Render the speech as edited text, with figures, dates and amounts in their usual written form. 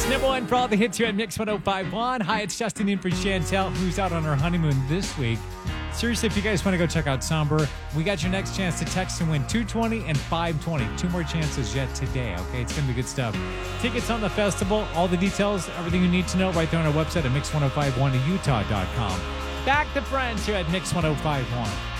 Number one for all the hits here at Mix 105.1. Hi, it's Justin in for Chantel, who's out on her honeymoon this week. Seriously, if you guys want to go check out Somber, we got your next chance to text and win 220 and 520. 2 more chances yet today, okay? It's going to be good stuff. Tickets on the festival, all the details, everything you need to know right there on our website at mix1051utah.com. Back to Friends here at Mix 105.1.